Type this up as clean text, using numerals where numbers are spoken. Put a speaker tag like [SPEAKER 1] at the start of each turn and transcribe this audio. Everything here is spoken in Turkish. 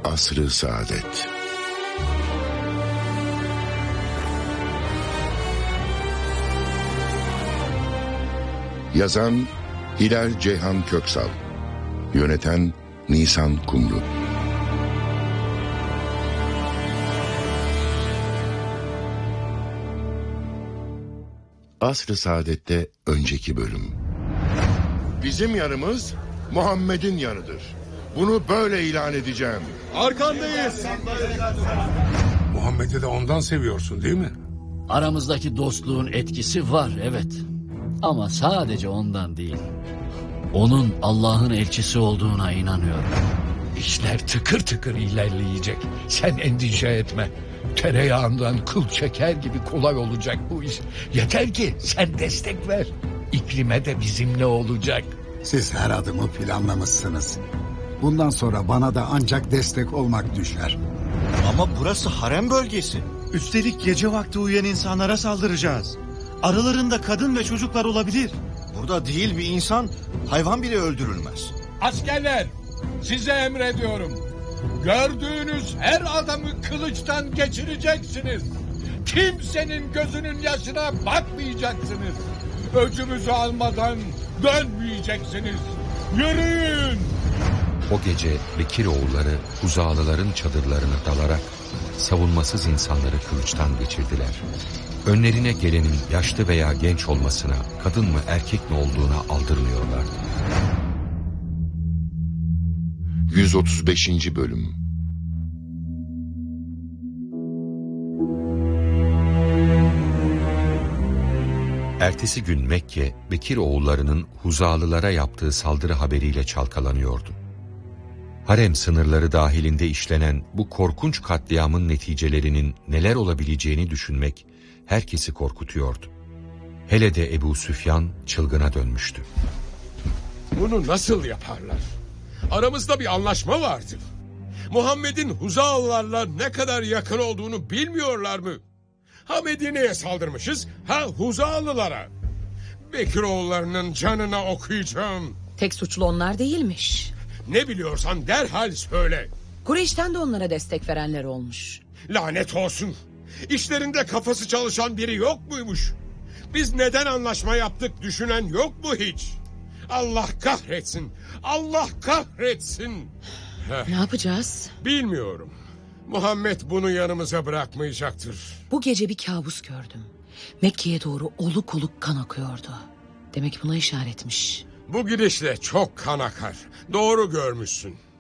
[SPEAKER 1] Asr-ı Saadet. Yazan Hilal Ceyhan Köksal. Yöneten Nisan Kumru. Asr-ı Saadet'te önceki bölüm. Bizim yanımız Muhammed'in yanıdır. Bunu böyle ilan edeceğim.
[SPEAKER 2] Arkandayız.
[SPEAKER 3] Muhammed'i de ondan seviyorsun değil mi?
[SPEAKER 4] Aramızdaki dostluğun etkisi var, evet. Ama sadece ondan değil. Onun Allah'ın elçisi olduğuna inanıyorum.
[SPEAKER 2] İşler tıkır tıkır ilerleyecek. Sen endişe etme. Tereyağından kıl çeker gibi kolay olacak bu iş. Yeter ki sen destek ver. İklime de bizimle olacak.
[SPEAKER 5] Siz her adımı planlamışsınız. Bundan sonra bana da ancak destek olmak düşer.
[SPEAKER 6] Ama burası harem bölgesi. Üstelik gece vakti uyuyan insanlara saldıracağız. Aralarında kadın ve çocuklar olabilir. Burada değil bir insan, hayvan bile öldürülmez.
[SPEAKER 2] Askerler, size emrediyorum. Gördüğünüz her adamı kılıçtan geçireceksiniz. Kimsenin gözünün yaşına bakmayacaksınız. Öcümüzü almadan dönmeyeceksiniz. Yürüyün!
[SPEAKER 7] O gece Bekiroğulları Huzalıların çadırlarına dalarak savunmasız insanları kılıçtan geçirdiler. Önlerine gelenin yaşlı veya genç olmasına, kadın mı erkek mi olduğuna aldırmıyorlardı.
[SPEAKER 1] 135. Bölüm.
[SPEAKER 7] Ertesi gün Mekke, Bekiroğullarının Huzalılara yaptığı saldırı haberiyle çalkalanıyordu. Harem sınırları dahilinde işlenen bu korkunç katliamın neticelerinin neler olabileceğini düşünmek herkesi korkutuyordu. Hele de Ebu Süfyan çılgına dönmüştü.
[SPEAKER 8] Bunu nasıl yaparlar? Aramızda bir anlaşma vardı. Muhammed'in Huzalılarla ne kadar yakın olduğunu bilmiyorlar mı? Ha Medine'ye saldırmışız, ha Huzalılara. Bekiroğullarının canına okuyacağım.
[SPEAKER 9] Tek suçlu onlar değilmiş.
[SPEAKER 8] Ne biliyorsan derhal söyle.
[SPEAKER 9] Kureyş'ten de onlara destek verenler olmuş.
[SPEAKER 8] Lanet olsun. İşlerinde kafası çalışan biri yok muymuş? Biz neden anlaşma yaptık düşünen yok mu hiç? Allah kahretsin. Allah kahretsin.
[SPEAKER 9] Ne yapacağız?
[SPEAKER 8] Bilmiyorum. Muhammed bunu yanımıza bırakmayacaktır.
[SPEAKER 9] Bu gece bir kabus gördüm. Mekke'ye doğru oluk oluk kan akıyordu. Demek buna işaretmiş.
[SPEAKER 8] Bu gidişle çok kan akar. Doğru görmüşsün.